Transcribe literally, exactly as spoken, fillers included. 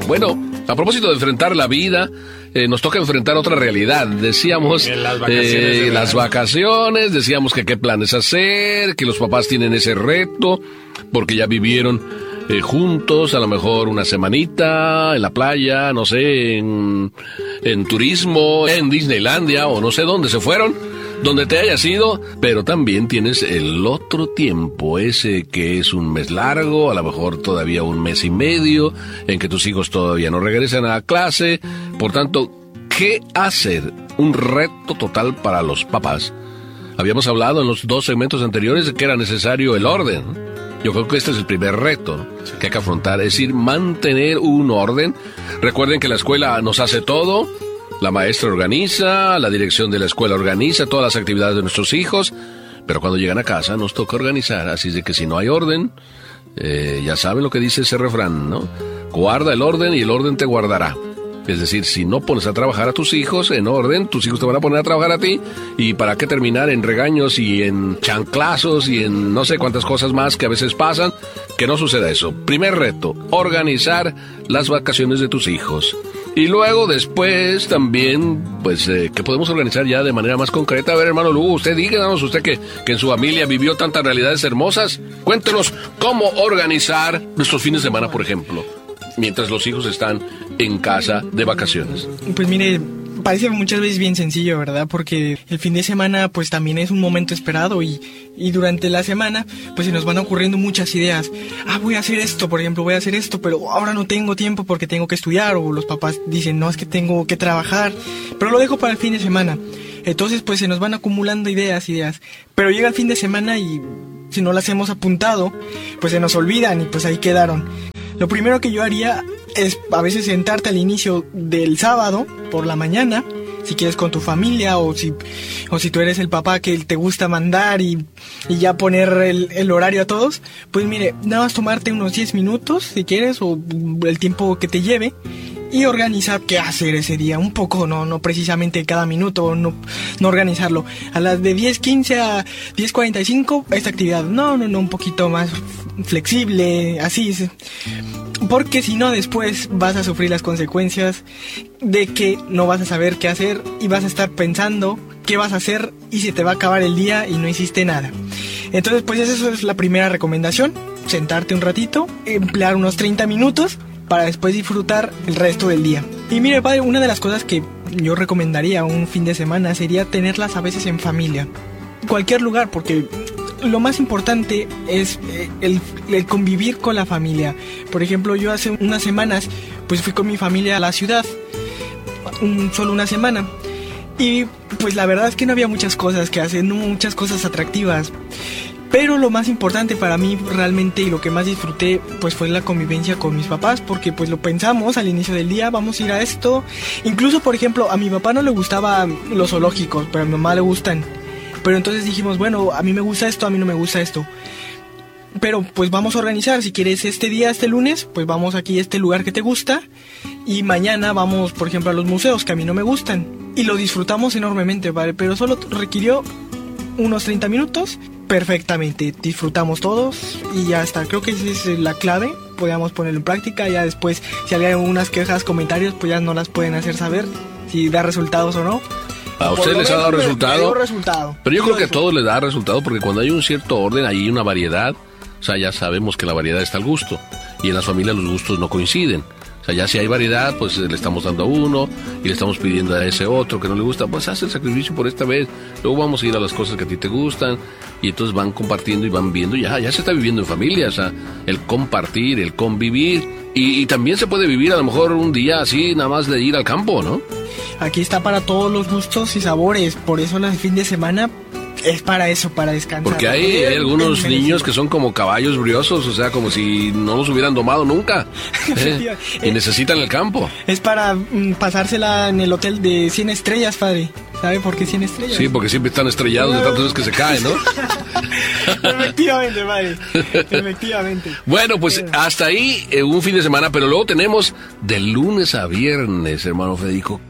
Bueno, a propósito de enfrentar la vida, eh, nos toca enfrentar otra realidad. Decíamos las vacaciones, eh, de las vacaciones, decíamos que qué planes hacer, que los papás tienen ese reto, porque ya vivieron eh, juntos, a lo mejor una semanita en la playa, no sé, en, en turismo, en Disneylandia o no sé dónde se fueron. Donde te hayas ido, pero también tienes el otro tiempo, ese que es un mes largo, a lo mejor todavía un mes y medio, en que tus hijos todavía no regresan a clase. Por tanto, ¿qué hacer? Un reto total para los papás. Habíamos hablado en los dos segmentos anteriores de que era necesario el orden. Yo creo que este es el primer reto, ¿no?, que hay que afrontar, es decir, mantener un orden. Recuerden que la escuela nos hace todo. La maestra organiza, la dirección de la escuela organiza todas las actividades de nuestros hijos, pero cuando llegan a casa nos toca organizar, así de que si no hay orden, eh, ya saben lo que dice ese refrán, ¿no? Guarda el orden y el orden te guardará. Es decir, si no pones a trabajar a tus hijos en orden, tus hijos te van a poner a trabajar a ti, y para qué terminar en regaños y en chanclazos y en no sé cuántas cosas más que a veces pasan. Que no suceda eso. Primer reto, organizar las vacaciones de tus hijos. Y luego, después, también, pues, eh, que podemos organizar ya de manera más concreta. A ver, hermano Lugo, usted díganos, usted que, que en su familia vivió tantas realidades hermosas. Cuéntenos cómo organizar nuestros fines de semana, por ejemplo, mientras los hijos están en casa de vacaciones. Pues mire, parece muchas veces bien sencillo, ¿verdad? Porque el fin de semana pues también es un momento esperado y, y durante la semana pues se nos van ocurriendo muchas ideas. Ah, voy a hacer esto, por ejemplo, voy a hacer esto, pero ahora no tengo tiempo porque tengo que estudiar, o los papás dicen, no, es que tengo que trabajar, pero lo dejo para el fin de semana. Entonces pues se nos van acumulando ideas, ideas, pero llega el fin de semana y si no las hemos apuntado, pues se nos olvidan y pues ahí quedaron. Lo primero que yo haría es a veces sentarte al inicio del sábado por la mañana, si quieres con tu familia, o si o si tú eres el papá que te gusta mandar y, y ya poner el, el horario a todos, pues mire, nada más tomarte unos diez minutos si quieres, o el tiempo que te lleve, y organizar qué hacer ese día, un poco, no no precisamente cada minuto, no, no organizarlo. A las de diez quince a diez cuarenta y cinco, esta actividad, no, no, no, un poquito más flexible, así, porque si no después vas a sufrir las consecuencias de que no vas a saber qué hacer y vas a estar pensando qué vas a hacer y se te va a acabar el día y no hiciste nada. Entonces pues esa es la primera recomendación, sentarte un ratito, emplear unos treinta minutos para después disfrutar el resto del día. Y mire, padre, una de las cosas que yo recomendaría un fin de semana sería tenerlas a veces en familia, cualquier lugar, porque lo más importante es el, el convivir con la familia. Por ejemplo, yo hace unas semanas pues fui con mi familia a la ciudad, un, solo una semana, y pues la verdad es que no había muchas cosas que hacer, no muchas cosas atractivas. Pero lo más importante para mí realmente, y lo que más disfruté, pues fue la convivencia con mis papás, porque pues lo pensamos al inicio del día, vamos a ir a esto. Incluso, por ejemplo, a mi papá no le gustaban los zoológicos, pero a mi mamá le gustan. Pero entonces dijimos, bueno, a mí me gusta esto, a mí no me gusta esto. Pero pues vamos a organizar, si quieres este día, este lunes, pues vamos aquí a este lugar que te gusta. Y mañana vamos, por ejemplo, a los museos que a mí no me gustan. Y lo disfrutamos enormemente, ¿vale? Pero solo requirió unos treinta minutos. Perfectamente, disfrutamos todos y ya está. Creo que esa es la clave, podríamos ponerlo en práctica. Ya después, si hay algunas quejas, comentarios, pues ya no las pueden hacer saber si da resultados o no. ¿A usted les ha dado resultado? resultado? Pero yo creo que a todos les da resultado, porque cuando hay un cierto orden, hay una variedad. O sea, ya sabemos que la variedad está al gusto, y en las familias los gustos no coinciden. O sea, ya si hay variedad, pues le estamos dando a uno y le estamos pidiendo a ese otro que no le gusta, pues haz el sacrificio por esta vez, luego vamos a ir a las cosas que a ti te gustan, y entonces van compartiendo y van viendo, ya, ya se está viviendo en familia, o sea, el compartir, el convivir, y, y también se puede vivir a lo mejor un día así, nada más de ir al campo, ¿no? Aquí está para todos los gustos y sabores, por eso el fin de semana es para eso, para descansar. Porque hay, hay algunos niños que son como caballos briosos, o sea, como si no los hubieran domado nunca, ¿eh? Y necesitan el campo. Es para mm, pasársela en el hotel de cien estrellas, padre. ¿Sabe por qué cien estrellas? Sí, porque siempre están estrellados de tantas veces que se caen, ¿no? Efectivamente, padre. Efectivamente. Bueno, pues hasta ahí eh, un fin de semana, pero luego tenemos de lunes a viernes, hermano Federico.